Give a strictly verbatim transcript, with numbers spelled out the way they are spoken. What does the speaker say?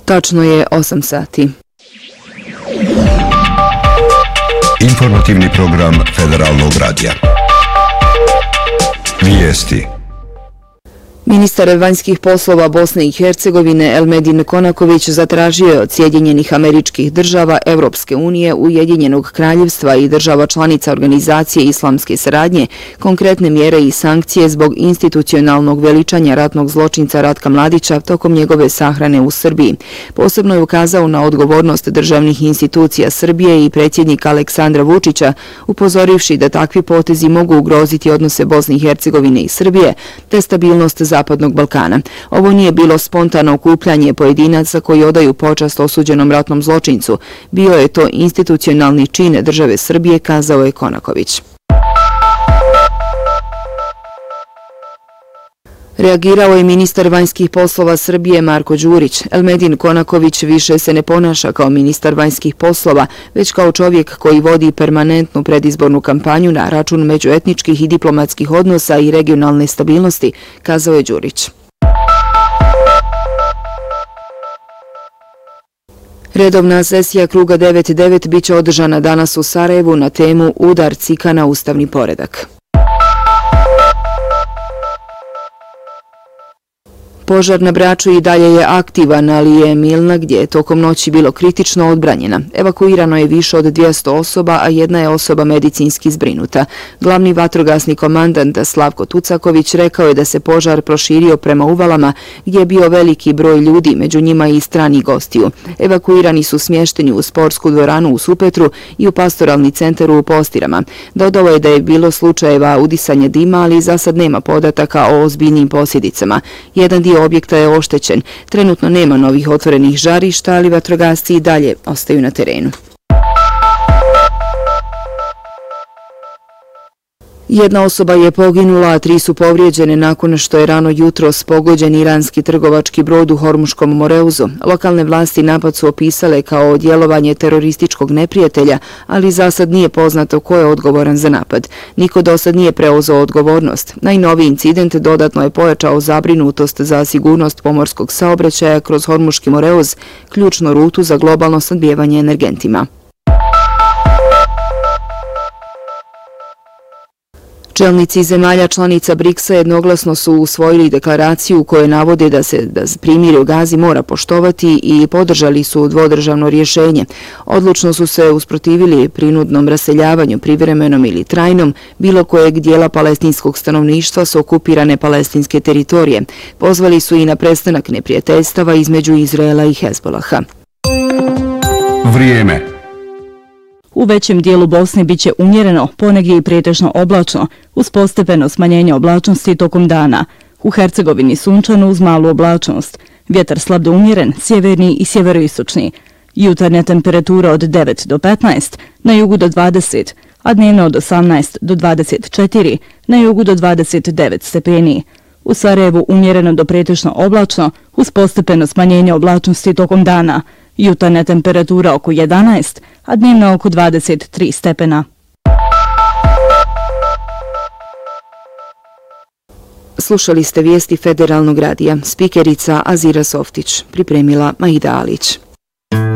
Tačno je osam sati. Informativni program Federalnog radija. Vijesti. Ministar vanjskih poslova Bosne i Hercegovine Elmedin Konaković zatražio je od Sjedinjenih Američkih Država, Evropske unije, Ujedinjenog kraljevstva i država članica Organizacije islamske saradnje konkretne mjere i sankcije zbog institucionalnog veličanja ratnog zločinca Ratka Mladića tokom njegove sahrane u Srbiji. Posebno je ukazao na odgovornost državnih institucija Srbije i predsjednika Aleksandra Vučića, upozorivši da takvi potezi mogu ugroziti odnose Bosne i Hercegovine i Srbije te stabilnost Zapadnog Balkana. Ovo nije bilo spontano okupljanje pojedinaca koji odaju počast osuđenom ratnom zločincu. Bio je to institucionalni čin države Srbije, kazao je Konaković. Reagirao je ministar vanjskih poslova Srbije Marko Đurić. Elmedin Konaković više se ne ponaša kao ministar vanjskih poslova, već kao čovjek koji vodi permanentnu predizbornu kampanju na račun međuetničkih i diplomatskih odnosa i regionalne stabilnosti, kazao je Đurić. Redovna sesija kruga devet devet biće održana danas u Sarajevu na temu Udar Cika na ustavni poredak. Požar na Braču i dalje je aktivan, ali je Milna, gdje je tokom noći bilo kritično, odbranjena. Evakuirano je više od dvjesto osoba, a jedna je osoba medicinski zbrinuta. Glavni vatrogasni komandant Slavko Tucaković rekao je da se požar proširio prema uvalama, gdje je bio veliki broj ljudi, među njima i strani gostiju. Evakuirani su smješteni u sportsku dvoranu u Supetru i u pastoralni centar u Postirama. Dodao je da je bilo slučajeva udisanja dima, ali za sad nema podataka o ozbiljnim posljedicama. Jedan dio objekta je oštećen. Trenutno nema novih otvorenih žarišta, ali vatrogasci i dalje ostaju na terenu. Jedna osoba je poginula, a tri su povrijeđene nakon što je rano jutros pogođen iranski trgovački brod u Hormuškom Moreuzu. Lokalne vlasti napad su opisale kao djelovanje terorističkog neprijatelja, ali za sad nije poznato ko je odgovoran za napad. Niko do sad nije preuzeo odgovornost. Najnoviji incident dodatno je pojačao zabrinutost za sigurnost pomorskog saobraćaja kroz Hormuški Moreuz, ključnu rutu za globalno snabdijevanje energentima. Čelnici zemalja članica briksa jednoglasno su usvojili deklaraciju u kojoj navode da se da primirje u Gazi mora poštovati i podržali su dvodržavno rješenje. Odlučno su se usprotivili prinudnom raseljavanju, privremenom ili trajnom, bilo kojeg dijela palestinskog stanovništva s okupirane palestinske teritorije. Pozvali su i na prestanak neprijateljstava između Izraela i Hezbolaha. Vrijeme. U većem dijelu Bosne biće umjereno, ponegdje i pretežno oblačno, uz postepeno smanjenje oblačnosti tokom dana. U Hercegovini sunčano uz malu oblačnost. Vjetar slab do umjeren, sjeverni i sjeveroistočni. Jutarnja temperatura od devet do petnaest, na jugu do dvadeset, a dnevno od osamnaest do dvadeset četiri, na jugu do dvadeset devet stepeni. U Sarajevu umjereno do pretežno oblačno, uz postepeno smanjenje oblačnosti tokom dana. Jutarnja temperatura oko jedanaest, a dnevno oko dvadeset tri stepena. Slušali ste vijesti Federalnog radija. Spikerica Azira Softić, pripremila Maida Alić.